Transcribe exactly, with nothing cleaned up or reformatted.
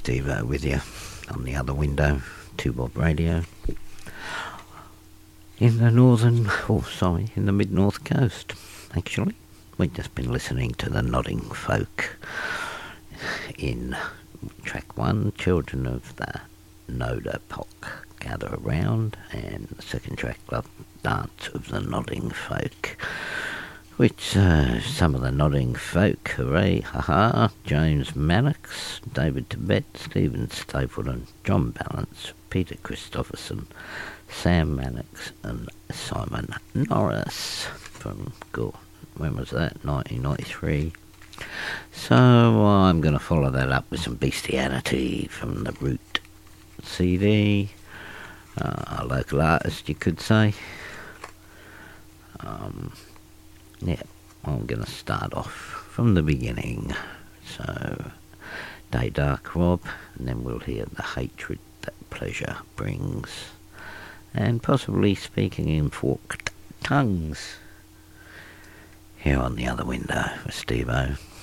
Steve-O with you on the other window, two Bob Radio. In the northern, oh sorry, in the mid-north coast, actually. We've just been listening to the Nodding Folk in track one, Children of the Noda Pok Gather Around, and the second track, Love Dance of the Nodding Folk, which uh, some of the Nodding Folk, hooray, haha, James Mannix, David Tibet, Stephen Stapleton, John Balance, Peter Christopherson, Sam Mannix and Simon Norris from, God, when was that, nineteen ninety-three. So I'm going to follow that up with some bestiality from the Root C D, uh, a local artist you could say. Um, yeah, I'm going to start off from the beginning. So, Day Dark Rob, and then we'll hear The Hatred That Pleasure Brings, and possibly Speaking in Forked Tongues here on the other window with Steve-O.